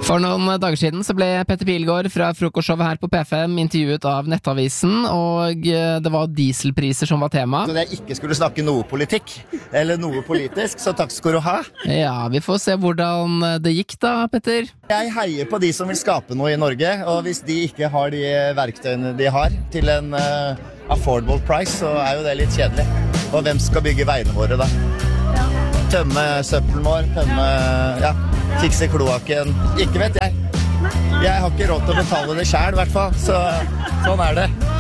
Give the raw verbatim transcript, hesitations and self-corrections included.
For noen dager siden så ble Petter Pilgaard fra frokostshowet her på P fem intervjuet av Nettavisen, og det var dieselpriser som var tema. Så jeg ikke skulle snakke noe politikk, eller noe politisk, så takk skal du ha. Ja, vi får se hvordan det gikk da, Petter. Jeg heier på de som vil skape noe i Norge, og hvis de ikke har de verktøyene de har til en uh, affordable price, så er jo det litt kjedelig. Og hvem skal bygge veiene våre da? Tømme søppelen vår, tømme, ja, fikse kloakken, ikke vet jeg. Jeg har ikke råd til å betale det selv i hvert fall, så sånn er det.